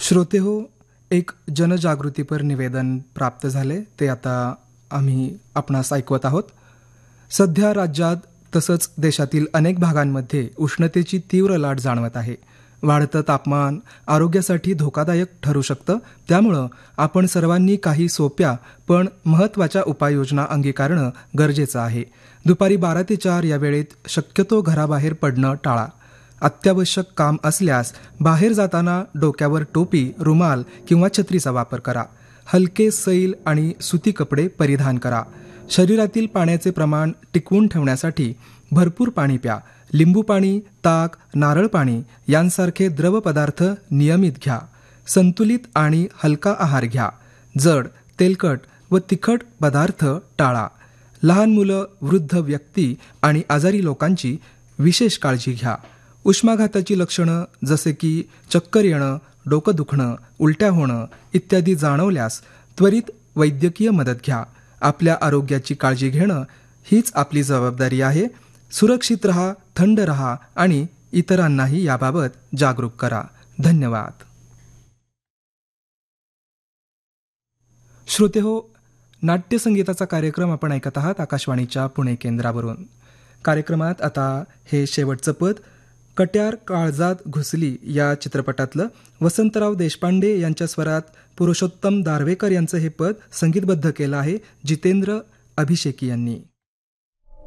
श्रोते हो, एक जनजागृतीपर निवेदन प्राप्त झाले ते आता आम्ही आपणास ऐकवत आहोत. सध्या राज्यात तसंच देशातील अनेक भागांमध्ये उष्णतेची तीव्र लाट जाणवत आहे. वाढतं तापमान आरोग्यासाठी धोकादायक ठरू शकतं. त्यामुळं आपण सर्वांनी काही सोप्या पण महत्त्वाच्या उपाययोजना अंगीकारणं गरजेचं आहे. दुपारी 12 ते 4 या वेळेत शक्यतो घराबाहेर पडणं टाळा. अत्यावश्यक काम असल्यास बाहेर जाताना डोक्यावर टोपी, रुमाल किंवा छत्रीचा वापर करा. हलके सैल आणि सुती कपडे परिधान करा. शरीरातील पाण्याचे प्रमाण टिकवून ठेवण्यासाठी भरपूर पाणी प्या. लिंबू पाणी, ताक, नारळ पाणी यांसारखे द्रव पदार्थ नियमित घ्या. संतुलित आणि हलका आहार घ्या. जड, तेलकट व तिखट पदार्थ टाळा. लहान मुलं, वृद्ध व्यक्ती आणि आजारी लोकांची विशेष काळजी घ्या. उष्माघाताची लक्षणं जसे की चक्कर येणं, डोकं दुखणं, उलट्या होणं इत्यादी जाणवल्यास त्वरित वैद्यकीय मदत घ्या. आपल्या आरोग्याची काळजी घेणं हीच आपली जबाबदारी आहे. सुरक्षित रहा, थंड रहा आणि इतरांनाही याबाबत जागरूक करा. धन्यवाद. श्रोते हो, नाट्यसंगीताचा कार्यक्रम आपण ऐकत आहात आकाशवाणीच्या पुणे केंद्रावरून. कार्यक्रमात आता हे शेवटचं पद कट्यार काळजात घुसली या चित्रपटातलं वसंतराव देशपांडे यांच्या स्वरात पुरुषोत्तम दारव्हेकर यांचं हे पद संगीतबद्ध केलं आहे जितेंद्र अभिषेकी यांनी.